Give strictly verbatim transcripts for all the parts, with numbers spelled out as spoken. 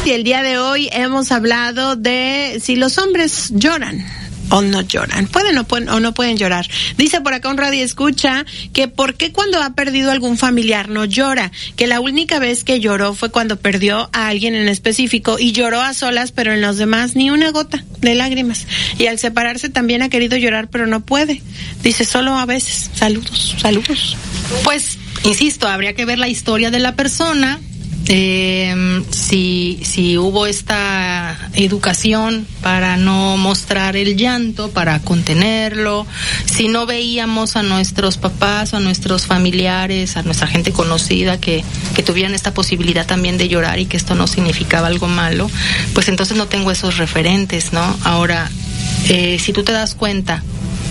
y el día de hoy hemos hablado de si los hombres lloran o no lloran, pueden o, pueden o no pueden llorar. Dice por acá un radio escucha que por qué cuando ha perdido algún familiar no llora, que la única vez que lloró fue cuando perdió a alguien en específico y lloró a solas, pero en los demás ni una gota de lágrimas, y al separarse también ha querido llorar pero no puede, dice solo a veces. Saludos, saludos. Pues insisto, habría que ver la historia de la persona. Eh, si, si hubo esta educación para no mostrar el llanto, para contenerlo, si no veíamos a nuestros papás, a nuestros familiares, a nuestra gente conocida que, que tuvieran esta posibilidad también de llorar y que esto no significaba algo malo, pues entonces no tengo esos referentes, ¿no? Ahora, eh, si tú te das cuenta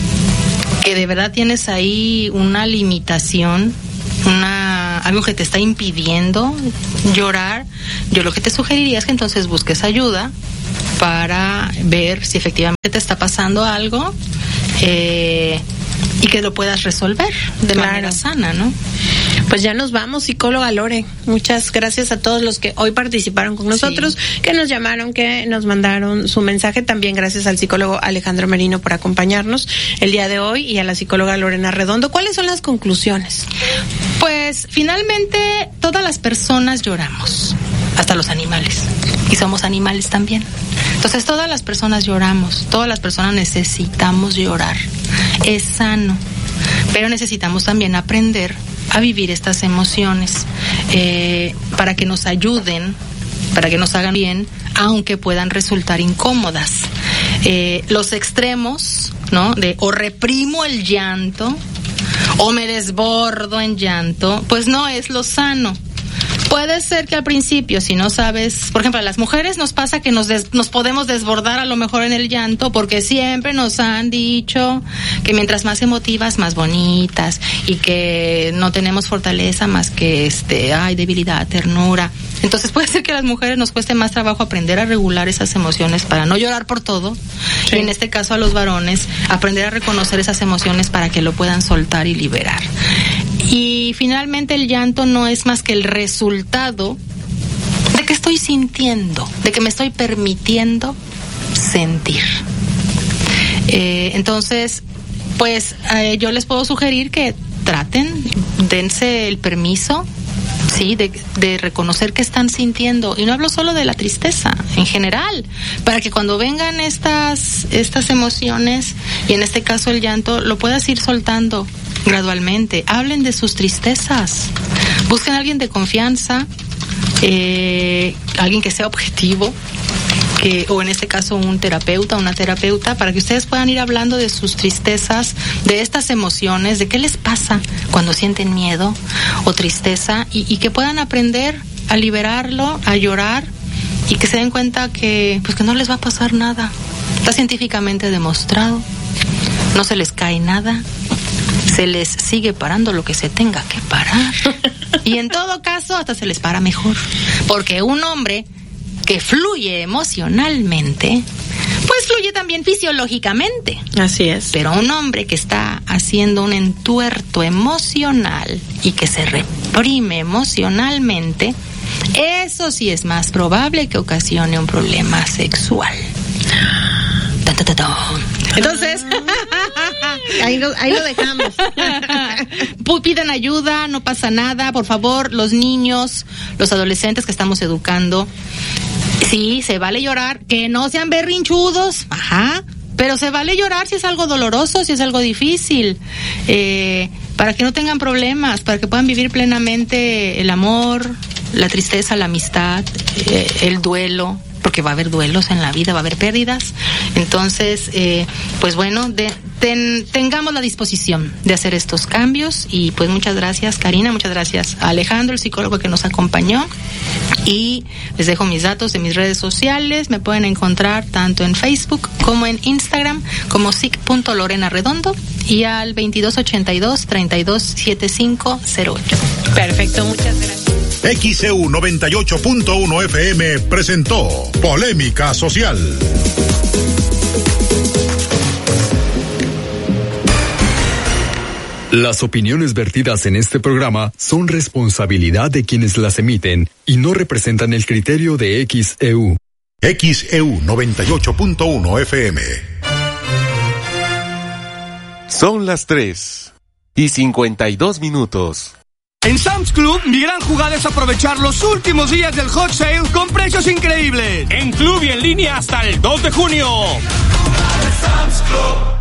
que de verdad tienes ahí una limitación, una algo que te está impidiendo llorar, yo lo que te sugeriría es que entonces busques ayuda para ver si efectivamente te está pasando algo eh, y que lo puedas resolver de claro. manera sana, ¿no? Pues ya nos vamos, psicóloga Lore. Muchas gracias a todos los que hoy participaron con nosotros, sí. que nos llamaron, que nos mandaron su mensaje. También gracias al psicólogo Alejandro Merino por acompañarnos el día de hoy y a la psicóloga Lorena Redondo. ¿Cuáles son las conclusiones? Pues finalmente todas las personas lloramos, hasta los animales, y somos animales también. Entonces todas las personas lloramos, todas las personas necesitamos llorar. Es sano, pero necesitamos también aprender a vivir estas emociones eh, para que nos ayuden, para que nos hagan bien, aunque puedan resultar incómodas. Eh, los extremos, ¿no? De o reprimo el llanto o me desbordo en llanto, pues no es lo sano. Puede ser que al principio, si no sabes, por ejemplo, a las mujeres nos pasa que nos des, nos podemos desbordar a lo mejor en el llanto, porque siempre nos han dicho que mientras más emotivas, más bonitas, y que no tenemos fortaleza más que este, ay, debilidad, ternura. Entonces puede ser que a las mujeres nos cueste más trabajo aprender a regular esas emociones para no llorar por todo, sí. y en este caso a los varones aprender a reconocer esas emociones para que lo puedan soltar y liberar. Y finalmente el llanto no es más que el resultado de que estoy sintiendo, de que me estoy permitiendo sentir. Eh, entonces, pues eh, yo les puedo sugerir que traten, dense el permiso, sí, de, de reconocer que están sintiendo, y no hablo solo de la tristeza, en general, para que cuando vengan estas estas emociones, y en este caso el llanto, lo puedas ir soltando gradualmente. Hablen de sus tristezas, busquen a alguien de confianza, eh, alguien que sea objetivo, que, o en este caso un terapeuta, una terapeuta, para que ustedes puedan ir hablando de sus tristezas, de estas emociones, de qué les pasa cuando sienten miedo o tristeza, y, y que puedan aprender a liberarlo, a llorar, y que se den cuenta que, pues que no les va a pasar nada. Está científicamente demostrado, no se les cae nada, se les sigue parando lo que se tenga que parar, y en todo caso hasta se les para mejor, porque un hombre que fluye emocionalmente, pues fluye también fisiológicamente. Así es. Pero un hombre que está haciendo un entuerto emocional y que se reprime emocionalmente, eso sí es más probable que ocasione un problema sexual. Ta, ta, ta, ta. Entonces, ahí lo, ahí lo dejamos. Pidan ayuda, no pasa nada, por favor, los niños, los adolescentes que estamos educando, sí, se vale llorar, que no sean berrinchudos, ajá, pero se vale llorar si es algo doloroso, si es algo difícil, eh, para que no tengan problemas, para que puedan vivir plenamente el amor, la tristeza, la amistad, eh, el duelo, porque va a haber duelos en la vida, va a haber pérdidas. Entonces, eh, pues bueno, de, ten, tengamos la disposición de hacer estos cambios, y pues muchas gracias, Karina, muchas gracias a Alejandro, el psicólogo que nos acompañó, y les dejo mis datos de mis redes sociales. Me pueden encontrar tanto en Facebook como en Instagram como psic punto lorena redondo, y al veintidós ochenta y dos, treinta y dos, setenta y cinco cero ocho. Perfecto, muchas gracias. X C U noventa y ocho punto uno F M presentó Polémica Social. Las opiniones vertidas en este programa son responsabilidad de quienes las emiten y no representan el criterio de X E U. X E U noventa y ocho punto uno F M. Son las tres y cincuenta y dos minutos. En Sam's Club, mi gran jugada es aprovechar los últimos días del hot sale con precios increíbles. En club y en línea hasta el dos de junio. Sam's Club.